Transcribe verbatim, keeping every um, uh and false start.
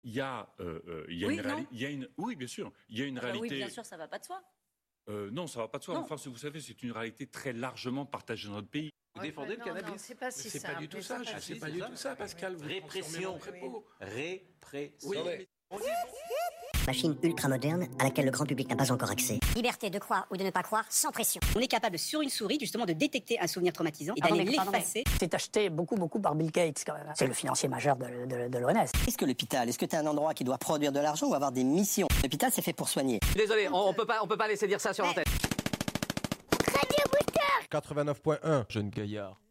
Il y a, euh, euh, il y a oui, une réalité. Oui, bien sûr. Il y a une ah réalité. Bah oui, bien sûr, ça ne va pas de soi. Euh, non, ça ne va pas de soi. Non. Enfin, vous savez, c'est une réalité très largement partagée dans notre pays. Vous défendez le cannabis? Non, c'est pas si c'est simple. Pas du tout ça. C'est pas, c'est pas du tout ça, Pascal. Répression. Répression. Oui. Machine ultra moderne à laquelle le grand public n'a pas encore accès. Liberté de croire ou de ne pas croire sans pression. On est capable sur une souris justement de détecter un souvenir traumatisant et d'aller l'effacer. C'est acheté beaucoup beaucoup par Bill Gates quand même. C'est le financier majeur de, de, de l'O M S. Est-ce que l'hôpital, est-ce que tu es un endroit qui doit produire de l'argent ou avoir des missions? L'hôpital c'est fait pour soigner. Désolé, on, on peut pas on peut pas laisser dire ça sur l'antenne. quatre-vingt-neuf point un, jeune gaillard.